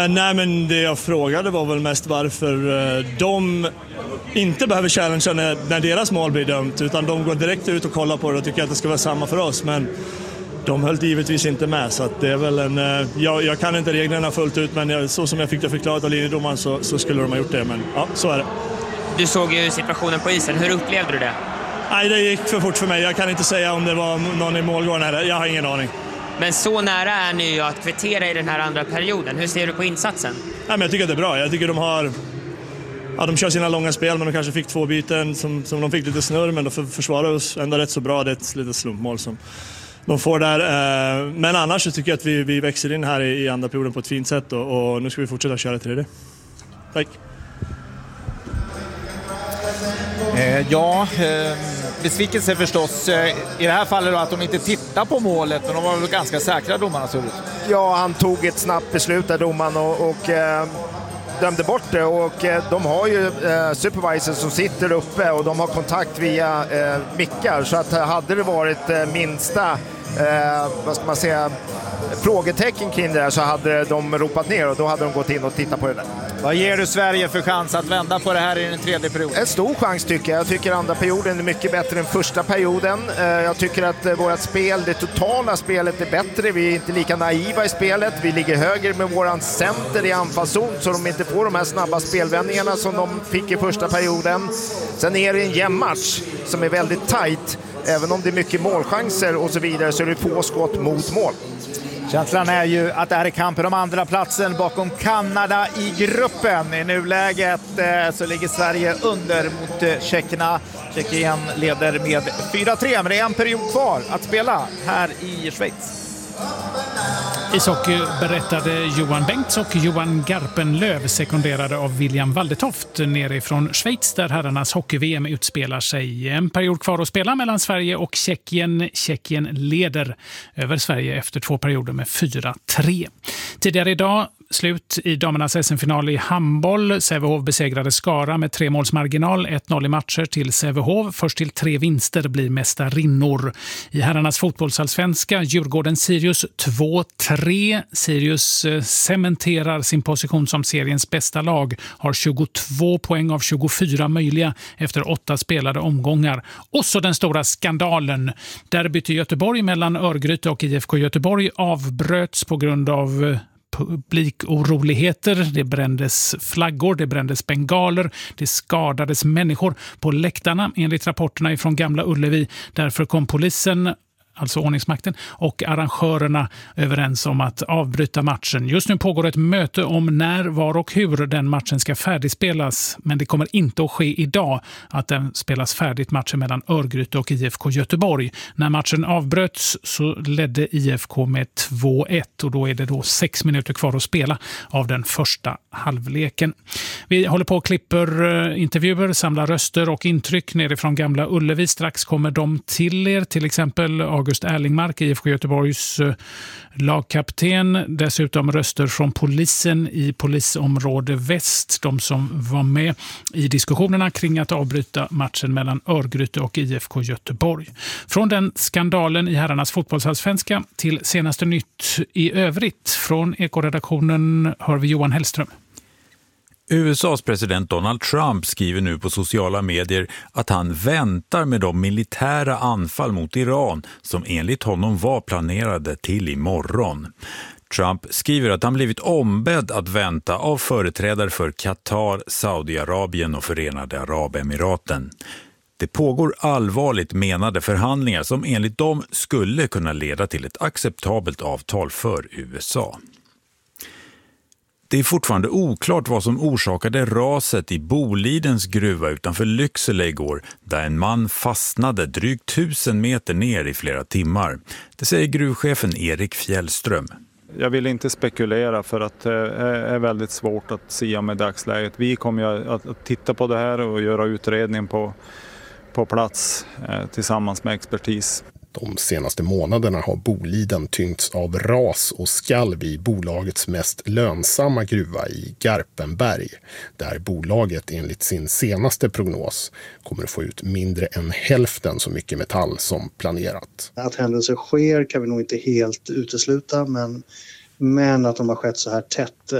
Nej, men det jag frågade var väl mest varför de inte behöver challengea när deras mål blir dömt, utan de går direkt ut och kollar på det och tycker att det ska vara samma för oss, men de höll givetvis inte med, så att det är väl jag kan inte reglerna fullt ut, men så som jag fick det förklarat av linjedomaren så skulle de ha gjort det, men ja, så är det. Du såg ju situationen på isen, hur upplevde du det? Nej, det gick för fort för mig, jag kan inte säga om det var någon i målgården här, jag har ingen aning. Men så nära är ni ju att kvittera i den här andra perioden. Hur ser du på insatsen? Ja, men jag tycker att det är bra. Jag tycker de kör sina långa spel, men de kanske fick 2 byten som de fick lite snurr, men de försvarar oss ändå rätt så bra. Det är ett litet slumpmål som de får där. Men annars så tycker jag att vi växer in här i andra perioden på ett fint sätt, och nu ska vi fortsätta köra till det. Tack. Besvikelse förstås i det här fallet då, att de inte tittar på målet, men de var väl ganska säkra, domarna såg ut. Ja, han tog ett snabbt beslut där, domaren, och dömde bort det, och de har ju supervisor som sitter uppe och de har kontakt via mickar, så att hade det varit minsta vad ska man säga, frågetecken kring det där, så hade de ropat ner och då hade de gått in och tittat på det där. Vad ger du Sverige för chans att vända på det här i den tredje perioden? En stor chans tycker jag. Jag tycker andra perioden är mycket bättre än första perioden. Jag tycker att vårt spel, det totala spelet är bättre. Vi är inte lika naiva i spelet. Vi ligger högre med våran center i anfallszon, så de inte får de här snabba spelvändningarna som de fick i första perioden. Sen är det en jämn match som är väldigt tajt. Även om det är mycket målchanser och så vidare, så är det få skott mot mål. Känslan är ju att det här är kampen om andra platsen bakom Kanada i gruppen. I nuläget så ligger Sverige under mot tjeckerna. Tjeckien leder med 4-3, men det är en period kvar att spela här i Schweiz. Ishockey berättade Johan Bengts och Johan Garpenlöv, sekunderade av William Waldetoft nerifrån Schweiz, där herrarnas hockey-VM utspelar sig. En period kvar att spela mellan Sverige och Tjeckien. Tjeckien leder över Sverige efter 2 perioder med 4-3. Tidigare idag slut i damernas SM-final i handboll. Sävehof besegrade Skara med 3-målsmarginal, 1-0 i matcher till Sävehof. Först till 3 vinster blir mästarinnor. I herrarnas fotbollsallsvenska, Djurgården-Sirius 2-3. Sirius cementerar sin position som seriens bästa lag. Har 22 poäng av 24 möjliga efter 8 spelade omgångar. Och så den stora skandalen. Derbyt i Göteborg mellan Örgryte och IFK Göteborg avbröts på grund av publikoroligheter. Det brändes flaggor, det brändes bengaler, det skadades människor på läktarna enligt rapporterna ifrån Gamla Ullevi. Därför kom polisen, alltså ordningsmakten, och arrangörerna överens om att avbryta matchen. Just nu pågår ett möte om när, var och hur den matchen ska färdigspelas, men det kommer inte att ske idag att den spelas färdigt, matchen mellan Örgryte och IFK Göteborg. När matchen avbröts så ledde IFK med 2-1 och då är det då 6 minuter kvar att spela av den första halvleken. Vi håller på och klipper intervjuer, samlar röster och intryck nerifrån Gamla Ullevi. Strax kommer de till er, till exempel August Erlingmark, IFK Göteborgs lagkapten. Dessutom röster från polisen i polisområde väst. De som var med i diskussionerna kring att avbryta matchen mellan Örgryte och IFK Göteborg. Från den skandalen i herrarnas fotbollsallsvenska till senaste nytt i övrigt. Från Ekoredaktionen hör vi Johan Hellström. USAs president Donald Trump skriver nu på sociala medier att han väntar med de militära anfall mot Iran som enligt honom var planerade till imorgon. Trump skriver att han blivit ombedd att vänta av företrädare för Qatar, Saudiarabien och Förenade Arabemiraten. Det pågår allvarligt menade förhandlingar som enligt dem skulle kunna leda till ett acceptabelt avtal för USA. Det är fortfarande oklart vad som orsakade raset i Bolidens gruva utanför Lycksele igår, där en man fastnade drygt 1000 meter ner i flera timmar. Det säger gruvchefen Erik Fjällström. Jag vill inte spekulera för att det är väldigt svårt att se om i dagsläget. Vi kommer att titta på det här och göra utredning på plats tillsammans med expertis. De senaste månaderna har Boliden tyngts av ras och skalv i bolagets mest lönsamma gruva i Garpenberg, där bolaget enligt sin senaste prognos kommer att få ut mindre än hälften så mycket metall som planerat. Att händelser sker kan vi nog inte helt utesluta, men att de har skett så här tätt